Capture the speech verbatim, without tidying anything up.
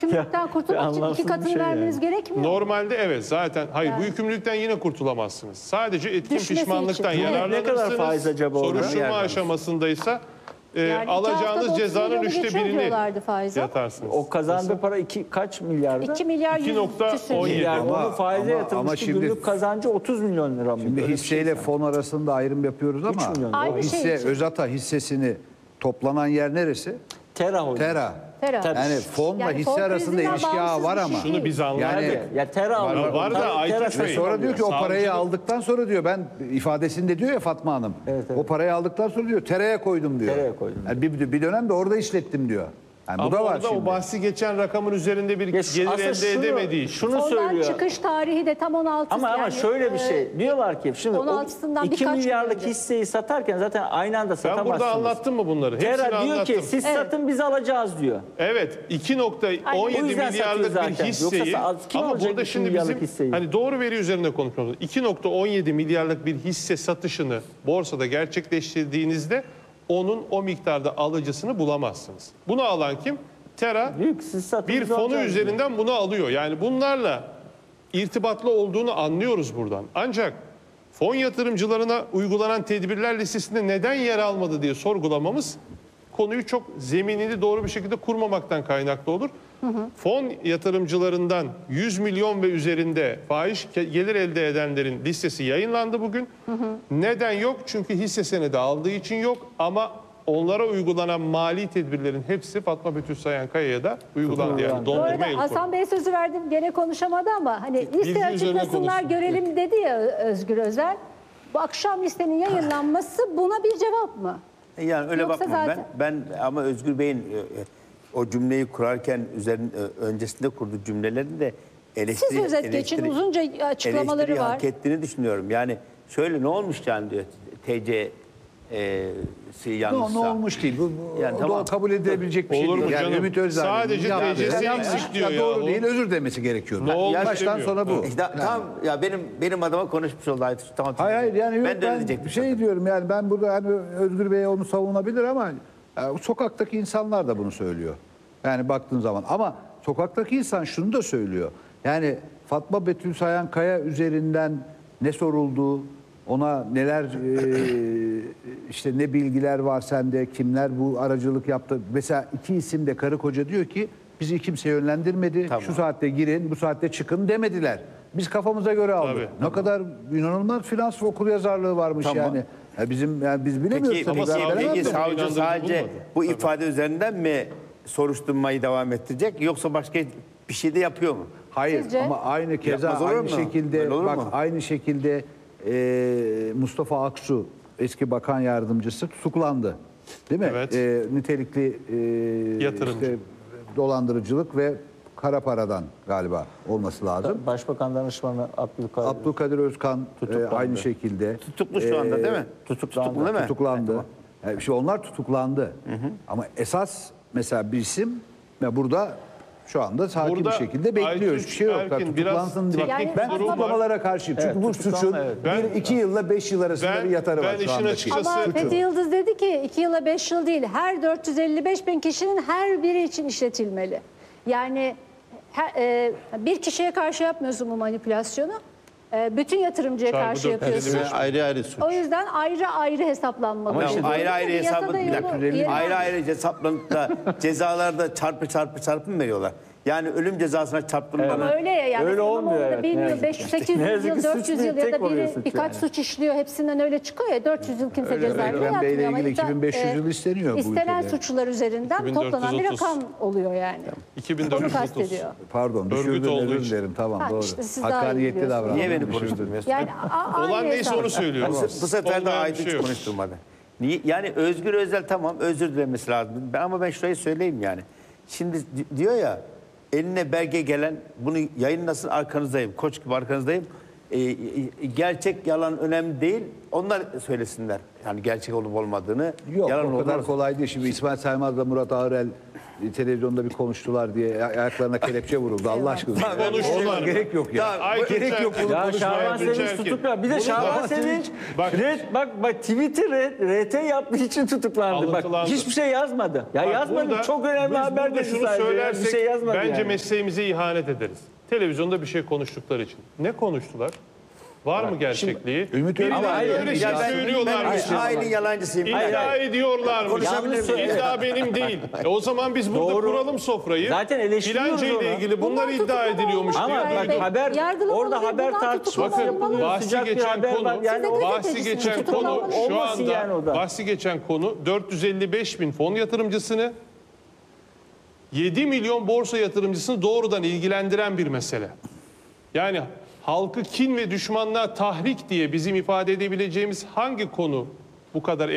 yükümlülükten kurtulmak için iki katını şey vermeniz yani. gerekmiyor. Normalde evet zaten. Hayır Yani. bu yükümlülükten yine kurtulamazsınız. Sadece etkin Düşmesi pişmanlıktan için. yararlanırsınız. Ne kadar faiz acaba orada? Soruşturma Yani. aşamasındaysa e, Yani iki alacağınız haftada otuz cezanın milyonu üçte geçiyor birini diyorlardı faize. yatarsınız. O kazandığı para iki, kaç milyarda? iki milyar iki yüz nokta küsür. on yedi. milyar. Ama- Onu faize ama- yatırmıştı. ama şimdi- Günlük kazancı otuz milyon lira mı? Şimdi Öyle bir hisseyle şey. fon arasında ayrım yapıyoruz ama üç milyon. o Aynı şey hisse için. Özata hissesini toplanan yer neresi? Tera Holding. Tera. Tera. Tabii. Yani fonla Yani hisse fon arasında krizinden ilişki ağı bağımsız var bir ama. şey Şunu biz anladık. Yani- Tabii. Ya Tera Var- alıyor. var da Tera- Aytunç Tera Bey- Ve satın sonra alıyor. diyor ki o Savcılık- parayı aldıktan sonra diyor ben ifadesinde diyor ya Fatma Hanım. Evet, evet. O parayı aldıktan sonra diyor tereye koydum diyor. Tereye koydum. Yani bir, bir dönem de orada işlettim diyor. Yani bu Ama da var orada şimdi. o bahsi geçen rakamın üzerinde bir Ya gelir aslında elde şunu- edemediği için. Şunu Ondan söylüyor. çıkış tarihi de tam on altı. Ama ama yani, şöyle bir e, şey. Diyorlar ki şimdi on o altısından iki birkaç gün milyarlık önce. hisseyi satarken zaten aynı anda Ben satamazsınız. burada anlattım mı bunları? Hepsini Tera diyor anlattım. ki siz Evet. satın biz alacağız diyor. Evet iki nokta on O yedi yüzden milyarlık satıyor bir zaten. hisseyi Yoksa az- kim ama alacak burada iki şimdi milyarlık bizim hisseyi? hani doğru veri üzerinde konuşmamız. iki nokta on yedi milyarlık bir hisse satışını borsada gerçekleştirdiğinizde onun o miktarda alıcısını bulamazsınız. Bunu alan kim? Tera Büyük siz satın bir biz fonu alacağız diyor. üzerinden bunu alıyor. Yani bunlarla irtibatlı olduğunu anlıyoruz buradan. Ancak fon yatırımcılarına uygulanan tedbirler listesinde neden yer almadı diye sorgulamamız konuyu çok zeminini doğru bir şekilde kurmamaktan kaynaklı olur. Fon yatırımcılarından yüz milyon ve üzerinde fahiş ke- gelir elde edenlerin listesi yayınlandı bugün. Neden yok? Çünkü hisse senedi aldığı için yok ama onlara uygulanan mali tedbirlerin hepsi Fatma Betül Sayan Kaya'ya da uygulandı. Yani Bu dondurma arada el Hasan koydu. Bey sözü verdim gene konuşamadı ama hani Bilgi liste üzerine açıklasınlar konuşsun. görelim dedi ya Özgür Özel. Bu akşam listenin yayınlanması buna bir cevap mı? Yani öyle Yoksa bakmam zaten- ben. Ben ama Özgür Bey'in e, e, o cümleyi kurarken üzerinde öncesinde kurduğu cümlelerin de eleştiri, Siz özet geçin, uzunca açıklamaları eleştiri var. hak ettiğini düşünüyorum. Yani şöyle ne olmuş yani diyor T C e'si Ne, yanlışsa. ne olmuş değil. Bu, bu Yani o tamam. da kabul edilebilecek bir şey Olur değil. mu Yani canım? Ümit Özdağ Sadece yaptığı T C s'si ya- eksik diyor ya. ya. Doğru O- değil, özür demesi gerekiyordu. Ne olmuş Baştan demiyor. sona bu. İşte, tamam ya benim benim adıma konuşmuş oldu Aytunç. Tamam. Hayır hayır yani yok, ben de öyle ben diyecektim. şey zaten. diyorum yani ben burada hani Özgür Bey onu savunabilir ama e, sokaktaki insanlar da bunu söylüyor. Yani baktığın zaman ama sokaktaki insan şunu da söylüyor. Yani Fatma Betül Sayan Kaya üzerinden ne soruldu, ona neler e, işte ne bilgiler var sende, kimler bu aracılık yaptı. Mesela iki isim de karı koca diyor ki bizi kimse yönlendirmedi. Tamam. Şu saatte girin, bu saatte çıkın demediler. Biz kafamıza göre aldık. Tabii. Ne kadar inanılmaz finans ve okuryazarlığı varmış Tamam. yani. Ya bizim yani biz bilemiyoruz. Peki, tabii. peki, Ben savcı- bilemem peki de. savcı- savcı inandırıcı sadece bulmadı. bu Tabii. ifade üzerinden mi soruşturmayı devam ettirecek yoksa başka bir şey de yapıyor mu? Hayır Sizce? ama aynı keza Yapmaz olur aynı mu? şekilde Böyle olur bak mu? aynı şekilde e, Mustafa Aksu eski bakan yardımcısı tutuklandı. Değil mi? Evet. E, nitelikli e, Yatırımcı. işte dolandırıcılık ve kara paradan galiba olması lazım. Başbakan danışmanı Abdülkadir. Abdülkadir Özkan e, Tutuklandı. aynı şekilde Tutuklu şu anda değil mi? tutuklandı. Tutuklu değil mi? tutuklandı. Yani şimdi onlar tutuklandı. Ama esas mesela bir isim ve burada şu anda sakin Burada bir şekilde bekliyor. Aytunç Hiçbir şey yok. Erkin biraz Tutuklansın diye. teknik Ben bir durum var. tutuklamalara karşıyım. Çünkü Evet, bu tutuklanma, suçun evet. Ben- bir, iki yılla beş yıl arasında Ben- bir yatarı ben var şu işin andaki. açıkçası- Ama Suçu. Fethi Yıldız dedi ki iki yıla beş yıl değil her dört yüz elli beş bin kişinin her biri için işletilmeli. Yani her- e, bir kişiye karşı yapmıyorsun bu manipülasyonu. E, bütün yatırımcıya Çarpı karşı dört yüz elli yapıyorsun. beş. Ayrı ayrı suç. O yüzden ayrı ayrı hesaplanmalı. Ama işte ayrı ayrı hesabı Yasada bir yolu- dakika. yeri var. Ayrı ayrı hesaplanıp da cezalarda çarpı çarpı çarpı mı veriyorlar? Yani ölüm cezasına çarptırılanı. Ama öyle ya yani. Öyle olmuyor, İmamoğlu da evet, bir ne yıl, yazık beş ki. yüz sekiz Ne yüz yazık yıl, ki dört suç yüz değil, yıl ya tek da oluyor biri suç birkaç yani. suç işliyor. Hepsinden öyle çıkıyor ya. dört yüz yıl kimse Öyle, cezaevinde Ekrem yatmıyor. Bey'le Ama ilgili iddia- iki bin beş yüz yıl isteniyor bu İstenen ülkede. suçlar üzerinden iki bin dört yüz toplanan bir otuz. rakam oluyor yani. iki bin dört Onu yüz otuz. kastediyor. Pardon Örgüt düşürdüm olduğu özür için. dilerim tamam Ha, doğru. işte siz daha iyi Hakkaniyetli biliyorsunuz. davrandım. Niye beni düşürdüm. konuşturmuyorsun? Yani a- aynı Olan neyse hesap. onu söylüyoruz. Bu, bu sefer de Olmayan bir Aytunç şey yok. konuşturmadı. Niye? Yani Özgür Özel tamam özür dilemesi lazım. Ben, ama ben şurayı söyleyeyim yani. Şimdi di- diyor ya eline belge gelen bunu yayınlasın arkanızdayım. Koç gibi arkanızdayım. Ee, e, gerçek yalan önemli değil. Onlar söylesinler. Yani gerçek olup olmadığını. Yok yalan o kadar olmaz. kolay değil. Şimdi İsmail Saymaz'la Murat Ağrel televizyonda bir konuştular diye ayaklarına kelepçe vuruldu. Allah aşkına. Konuştular Olmaz, mı? gerek yok ya. Tamam, Ay, gerek Tuncer- yok bunu Ya konuşmaya. Şaban Sevinç Tuncer- tutuklar. Bir de Bunu Şaban da- Sevinç Bak- ret, bak bak Twitter R T yaptığı için tutuklandı. Bak Alıntılandı. hiçbir şey yazmadı. Ya Bak yazmadı. burada- Çok önemli biz haber burada dedi şunu sadece. Ya, söylersek bir şey yazmadı bence yani. mesleğimize ihanet ederiz. Televizyonda bir şey konuştukları için. Ne konuştular? Var mı gerçekliği? Ümit Birileri Özdağ- hayır, öyle şey Ya ben, söylüyorlarmış. ben hainin yalancısıyım. İddia ediyorlarmış. Konuşabilir miyim? İddia benim değil. E o zaman biz burada Doğru. kuralım sofrayı. Zaten eleştiriyoruz Filanca onu. ile ilgili bunlar Bunlar iddia tutuklama ediliyormuş olmaz. diye Ama Yani bak duydum. haber yargılamalı orada değil, haber bunlar tartışması tutuklama Bakın olmalı. bahsi sıcak bir geçen haber konu, var. Yani Siz de o- bahsi gazetecisiniz, geçen konu tutuklama şu olmasın anda yani o da. bahsi geçen konu dört yüz elli beş bin fon yatırımcısını yedi milyon borsa yatırımcısını doğrudan ilgilendiren bir mesele. Yani halkı kin ve düşmanlığa tahrik diye bizim ifade edebileceğimiz hangi konu bu kadar